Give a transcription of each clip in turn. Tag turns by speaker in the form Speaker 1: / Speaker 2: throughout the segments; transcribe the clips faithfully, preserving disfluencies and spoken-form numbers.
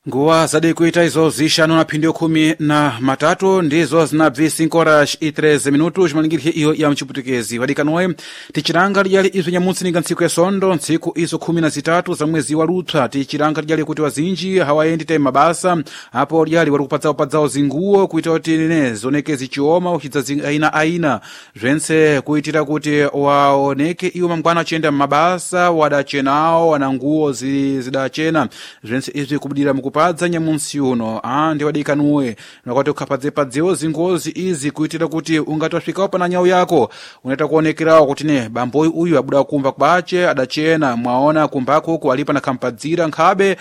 Speaker 1: Nguwa zade kuita izo zishanu na phindu khumi na matatu ndizo zinabvi cinco horas e treze minutos malingirike iyo ya mchiputikezi wadikanoe tichiranga lyali izo nyamutsi ninga ntsiku ya sondo ntsiku izo khumi na zitatu za mwezi wa Lutha tichiranga lyali kuti wazinji hawaendi te mabasa apo lyali wali kupadzao padzao zinguo kuita kuti ne zonekezi chioma uchidza aina aina zvense kuitira kuti waoneke iyo mangwana achenda mabasa wadachenao wana nguo zidachena zvense izvi kubudira kupadza nyamunsi uno ah ndi wadikanuwe nakati ukhapadze padzeo zingozi izi kuitira kuti ungatosvikawo pana nyau yako unaita kuonekerawo kuti ne bamboyi uyu abuda kumva kwache adachena mwaona kumbako ku alipa na kampadzira nkhabe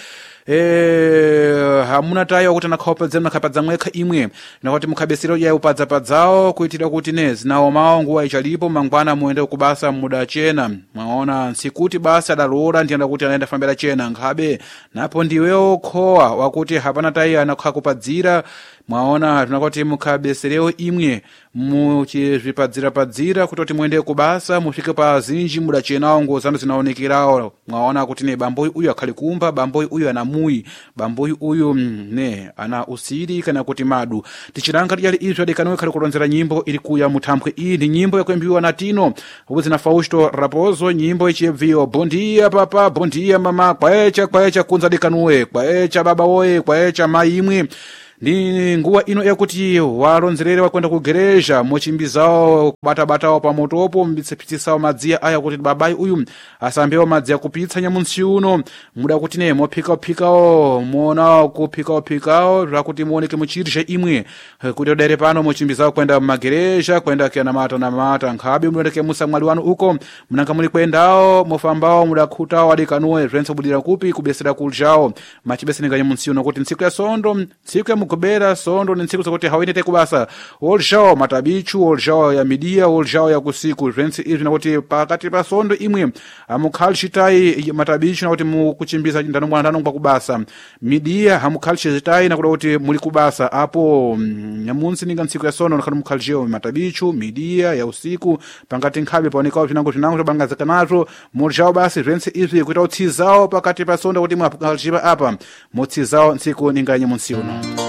Speaker 1: Eh, hamuna tayo kuti nakhopedzera nakhapadza mwekha imwe nakati mukhabesero ya upadza padzao kuitira kuti ne zinawo mawo nguwa ichalipo mangwana muende kubasa muda chena mwaona sikuti basa dalora ndienda kuti anaenda fambira chena nkhabe napo ndiwewo khowa wakuti hapana tayo anakhakupadzira mwaona tunakoti mukhabesereo imwe muchizvipadzira padzira kutoti muende kubasa mufike pa zinji muda chenao nguo zanu zinaonekerawo mwaona kuti ne bamboyi uyu akhali kumba bamboyi uyu ana mui bamboyi uyu ne ana usiri kana kuti madu tichiranga lyali izvo adekanowe khali kulonzera nyimbo ili kuya muthambwe iyi ndi nyimbo yakwembiwa na Tino ubudzi na Fausto Raposo nyimbo ichibviwa bondia papa bondia mama kwaecha kwaecha kunza adekanowe kwaecha baba oye kwaecha mai imwe ni nguwa ino yakuti walonzerere wakwenda ku gereja mochimbizao kubata-batawo pa motopo mbitsepitsisao madziya aya kuti babayi uyu asambewo madziya kupitsa nyamunsi uno muda kuti ne mophikawo-phikawo muonawo kuphikawo-phikawo zvakuti muoneke muchirja imwe kuti odere pano mochimbizao kwenda mumagereja kwenda kiyana mata na mata nkhabe muoneke musa mwali wanu uko munanga muli kwendawo mofambawo mudakhutawo adikanuwe zvense budira kupi kubesera kuljawo machibeseninga nyamunsi uno kuti ntsiku ya sondo ntsiku ya kubera sondo ni ntsiku zokuti hawendete kubasa oljawo matabichu oljawo ya midia oljawo ya kusiku zvense izvi nakuti pakati pa sondo imwe amukhali chitai matabichu nakuti mukuchimbiza ndano mwana ndano kwa kubasa midia hamukhali chitai nakuti kuti muli kubasa apo nyamunsi ninga ntsiku ya sondo nakhali mukhali jeo matabichu midia ya usiku pangati nkhabe paonekawo zvinango zvinango zobangazika nazo moljawo basi zvense izvi kuita utsizao pakati pa sondo kuti mwakhali chipa apa mutsizao ntsiku ninga nyamunsi uno.